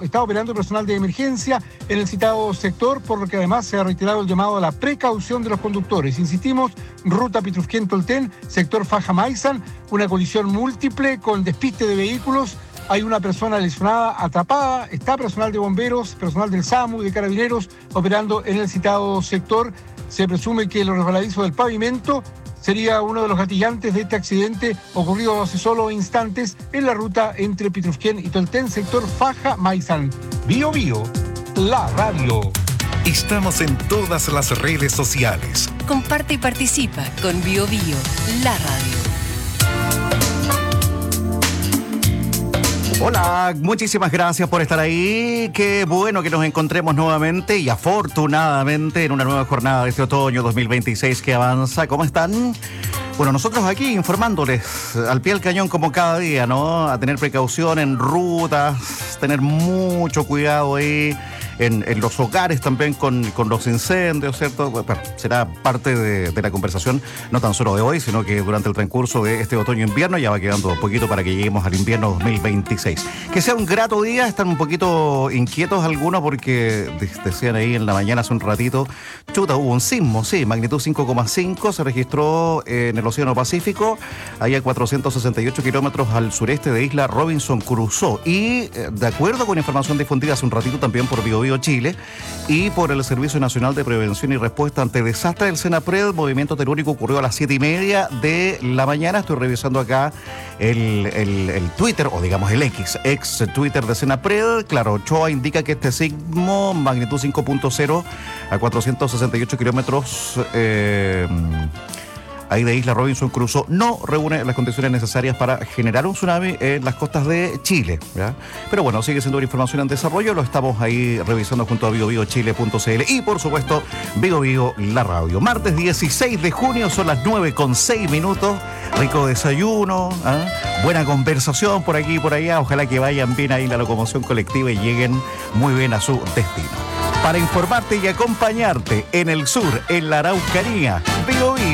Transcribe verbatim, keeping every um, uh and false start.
está operando personal de emergencia en el citado sector, por lo que además se ha reiterado el llamado a la precaución de los conductores. Insistimos, ruta Pitrufquén-Tolten, sector Faja-Maizan, una colisión múltiple con despiste de vehículos. Hay una persona lesionada, atrapada, está personal de bomberos, personal del SAMU, de carabineros, operando en el citado sector. Se presume que los resbaladizos del pavimento sería uno de los gatillantes de este accidente ocurrido hace solo instantes en la ruta entre Pitrufquén y Tolten, sector Faja-Maizan. Bio Bio, la radio. Estamos en todas las redes sociales. Comparte y participa con Bio Bio, la radio. Hola, muchísimas gracias por estar ahí. Qué bueno que nos encontremos nuevamente y afortunadamente en una nueva jornada de este otoño dos mil veintiséis que avanza. ¿Cómo están? Bueno, nosotros aquí informándoles al pie del cañón como cada día, ¿no? A tener precaución en rutas, tener mucho cuidado ahí en, en los hogares también con, con los incendios, ¿cierto? Bueno, será parte de, de la conversación, no tan solo de hoy, sino que durante el transcurso de este otoño-invierno. Ya va quedando un poquito para que lleguemos al invierno dos mil veintiséis. Que sea un grato día. Están un poquito inquietos algunos porque decían ahí en la mañana hace un ratito, chuta, hubo un sismo, sí, magnitud cinco coma cinco, se registró en el Océano Pacífico, ahí a cuatrocientos sesenta y ocho kilómetros al sureste de Isla Robinson Crusoe. Y de acuerdo con información difundida hace un ratito también por Bio Bio Chile y por el Servicio Nacional de Prevención y Respuesta ante Desastres del SENAPRED, el movimiento telúrico ocurrió a las siete y media de la mañana. Estoy revisando acá el, el, el Twitter, o digamos el X, ex Twitter de SENAPRED. Claro, Ochoa indica que este sismo, magnitud cinco punto cero, a cuatrocientos sesenta y ocho kilómetros eh, ahí de Isla Robinson Crusoe, no reúne las condiciones necesarias para generar un tsunami en las costas de Chile, ¿ya? Pero bueno, sigue siendo una información en desarrollo, lo estamos ahí revisando junto a bio bio chile punto c l y por supuesto Bio Bio, la radio. Martes dieciséis de junio, son las nueve con seis minutos, rico desayuno, ¿eh? Buena conversación por aquí y por allá, ojalá que vayan bien ahí la locomoción colectiva y lleguen muy bien a su destino. Para informarte y acompañarte en el sur, en la Araucanía, Bio Bio.